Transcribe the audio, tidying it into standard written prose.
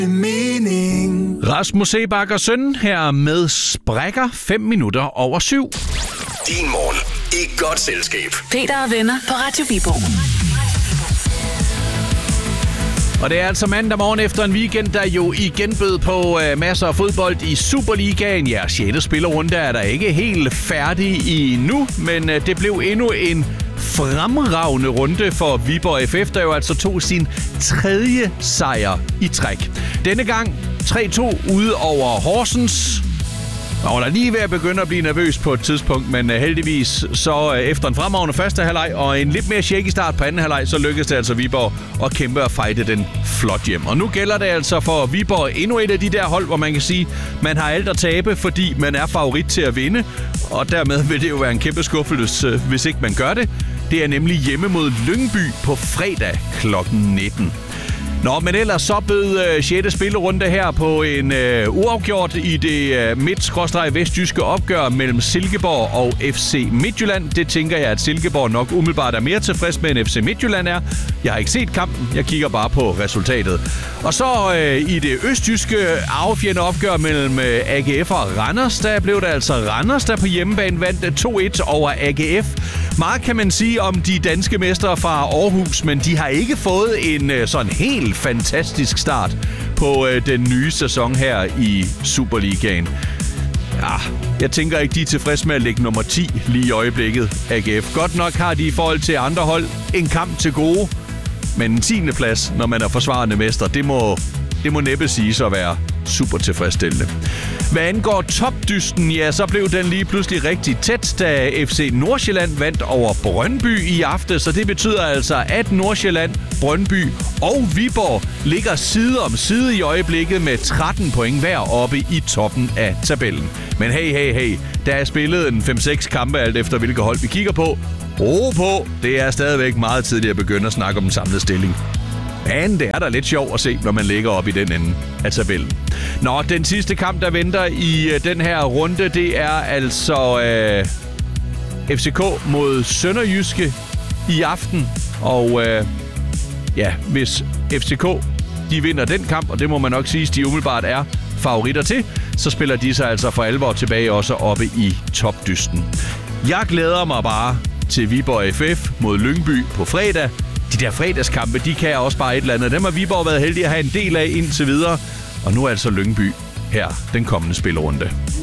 Rasmus Seebach og søn her med Sprækker 5 minutter over 7. Din morgen i godt selskab. Peter og venner på Radio Viborg. Og det er altså mandag morgen efter en weekend, der jo igen bød på masser af fodbold i Superligaen. Ja, 6. spillerunde er der ikke helt færdig endnu, men det blev endnu en fremragende runde for Viborg FF, der jo altså tog sin 3. sejr i træk. Denne gang 3-2 ude over Horsens. Og der er lige ved at begynde at blive nervøs på et tidspunkt, men heldigvis så efter en fremragende første halvleg og en lidt mere shaky start på anden halvleg, så lykkedes det altså Viborg at kæmpe og fighte den flot hjem. Og nu gælder det altså for Viborg endnu et af de der hold, hvor man kan sige, man har alt at tabe, fordi man er favorit til at vinde. Og dermed vil det jo være en kæmpe skuffelse, hvis ikke man gør det. Det er nemlig hjemme mod Lyngby på fredag kl. 19. Nå, men ellers så bød 6. spillerunde her på en uafgjort i det midt-vestjyske opgør mellem Silkeborg og FC Midtjylland. Det tænker jeg, at Silkeborg nok umiddelbart er mere tilfreds med, end FC Midtjylland er. Jeg har ikke set kampen, jeg kigger bare på resultatet. Og så i det østjyske arvefjende opgør mellem AGF og Randers, der blev det altså Randers, der på hjemmebane vandt 2-1 over AGF. Meget kan man sige om de danske mestre fra Aarhus, men de har ikke fået en sådan helt fantastisk start på den nye sæson her i Superligaen. Ja, jeg tænker ikke, de er tilfredse med at ligge nummer 10 lige i øjeblikket, AGF. Godt nok har de i forhold til andre hold en kamp til gode, men en 10. plads, når man er forsvarende mester, det må næppe siges at være super tilfredsstillende. Hvad angår topdysten, ja, så blev den lige pludselig rigtig tæt, da FC Nordsjælland vandt over Brøndby i aften. Så det betyder altså, at Nordsjælland, Brøndby og Viborg ligger side om side i øjeblikket med 13 point hver oppe i toppen af tabellen. Men hey, der er spillet en 5-6 kampe alt efter hvilket hold vi kigger på. Ro på, det er stadigvæk meget tidligt at begynde at snakke om den samlede stilling. Men det er da lidt sjovt at se, når man ligger op i den ende af tabellen. Nå, den sidste kamp, der venter i den her runde, det er altså FCK mod Sønderjyske i aften. Og ja, hvis FCK de vinder den kamp, og det må man nok sige, de umiddelbart er favoritter til, så spiller de sig altså for alvor tilbage også oppe i topdysten. Jeg glæder mig bare til Viborg FF mod Lyngby på fredag. De der fredagskampe, de kan også bare et eller andet. Dem har Viborg været heldige at have en del af indtil videre. Og nu er altså Lyngby her den kommende spillerunde.